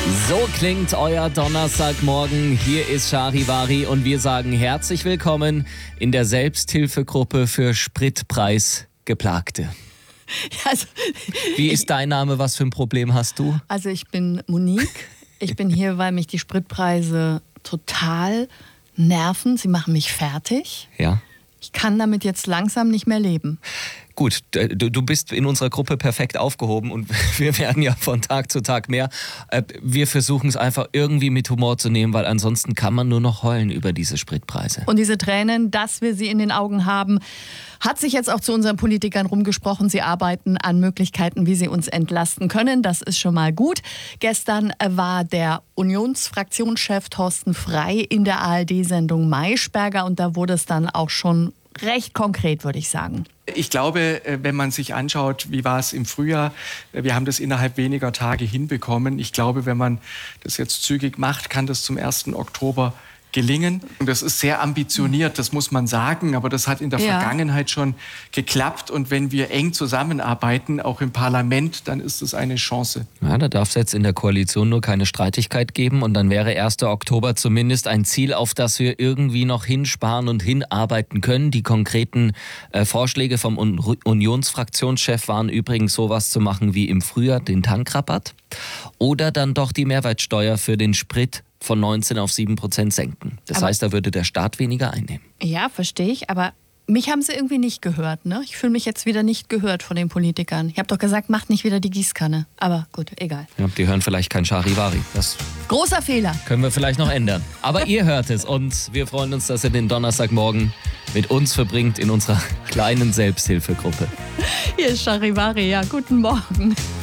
So klingt euer Donnerstagmorgen. Hier ist Charivari und wir sagen herzlich willkommen in der Selbsthilfegruppe für Spritpreisgeplagte. Also, Wie ist dein Name? Was für ein Problem hast du? Also ich bin Monique. Ich bin hier, weil mich die Spritpreise total nerven. Sie machen mich fertig. Ja. Ich kann damit jetzt langsam nicht mehr leben. Gut, du bist in unserer Gruppe perfekt aufgehoben und wir werden ja von Tag zu Tag mehr. Wir versuchen es einfach irgendwie mit Humor zu nehmen, weil ansonsten kann man nur noch heulen über diese Spritpreise. Und diese Tränen, dass wir sie in den Augen haben, hat sich jetzt auch zu unseren Politikern rumgesprochen. Sie arbeiten an Möglichkeiten, wie sie uns entlasten können. Das ist schon mal gut. Gestern war der Unionsfraktionschef Thorsten Frey in der ARD-Sendung Maischberger und da wurde es dann auch schon recht konkret, würde ich sagen. Ich glaube, wenn man sich anschaut, wie war es im Frühjahr, wir haben das innerhalb weniger Tage hinbekommen. Ich glaube, wenn man das jetzt zügig macht, kann das zum 1. Oktober gelingen. Und das ist sehr ambitioniert, das muss man sagen, aber das hat in der Vergangenheit schon geklappt. Und wenn wir eng zusammenarbeiten, auch im Parlament, dann ist es eine Chance. Ja, da darf es jetzt in der Koalition nur keine Streitigkeit geben und dann wäre 1. Oktober zumindest ein Ziel, auf das wir irgendwie noch hinsparen und hinarbeiten können. Die konkreten Vorschläge vom Unionsfraktionschef waren übrigens sowas zu machen wie im Frühjahr den Tankrabatt oder dann doch die Mehrwertsteuer für den Sprit von 19 auf 7% senken. Das heißt, da würde der Staat weniger einnehmen. Ja, verstehe ich, aber mich haben sie irgendwie nicht gehört. Ne? Ich fühle mich jetzt wieder nicht gehört von den Politikern. Ich habe doch gesagt, macht nicht wieder die Gießkanne. Aber gut, egal. Ja, die hören vielleicht kein Charivari. Das großer Fehler. Können wir vielleicht noch ändern. Aber ihr hört es und wir freuen uns, dass ihr den Donnerstagmorgen mit uns verbringt in unserer kleinen Selbsthilfegruppe. Hier ist Charivari. Ja, guten Morgen.